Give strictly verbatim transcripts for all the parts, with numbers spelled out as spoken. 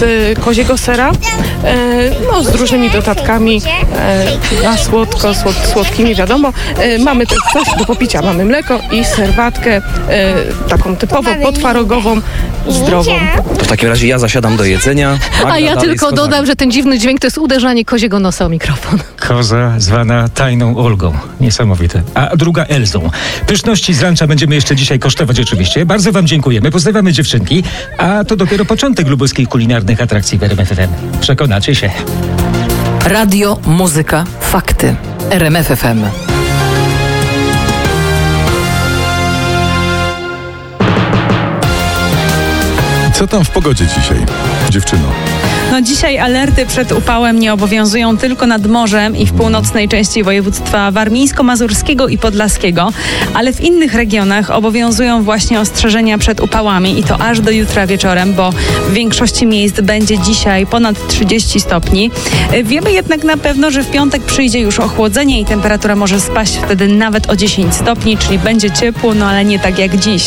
z koziego sera, e, no z różnymi dodatkami, e, na słodko, słod, słodkimi wiadomo. E, mamy też coś do popicia, mamy mleko i serwatkę e, taką typowo potwarogową, zdrową. To w takim razie ja zasiadam do jedzenia. Magda A ja dalej tylko z kozami. dodam, że ten dziwny dźwięk to jest uderzanie koziego nosa o mikrofon. Koza zwana tajną Olgą. Niesamowite. A druga Elzą. Pyszności z rancza będziemy jeszcze dzisiaj kosztować oczywiście. Bardzo wam dziękujemy. Pozdrawiamy dziewczynki. A to dopiero początek lubuskich kulinarnych atrakcji w R M F F M. Przekonacie się. Radio, muzyka, fakty. R M F F M. Co tam w pogodzie dzisiaj, dziewczyno? No dzisiaj alerty przed upałem nie obowiązują tylko nad morzem i w północnej części województwa warmińsko-mazurskiego i podlaskiego, ale w innych regionach obowiązują właśnie ostrzeżenia przed upałami i to aż do jutra wieczorem, bo w większości miejsc będzie dzisiaj ponad trzydzieści stopni. Wiemy jednak na pewno, że w piątek przyjdzie już ochłodzenie i temperatura może spaść wtedy nawet o dziesięć stopni, czyli będzie ciepło, no ale nie tak jak dziś.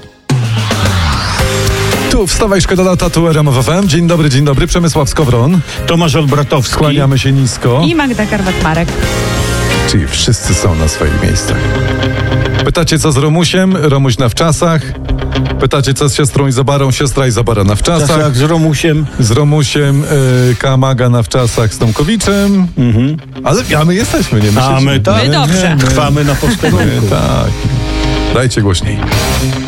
Tu wstawaj, szkoda lata, tu R M F F M. Dzień dobry, dzień dobry. Przemysław Skowron. Tomasz Olbratowski. Kłaniamy się nisko. I Magda Karwat-Marek. Czyli wszyscy są na swoich miejscach. Pytacie, co z Romusiem? Romuś na wczasach. Pytacie, co z siostrą Izobarą? Siostra Izobara na wczasach. Jak z Romusiem. Z Romusiem y, Kamaga na wczasach z Tomkowiczem. Mhm. Ale a my jesteśmy, nie myślicie? A my tak. My dobrze. Trwamy na posterunku. Tak. Dajcie głośniej.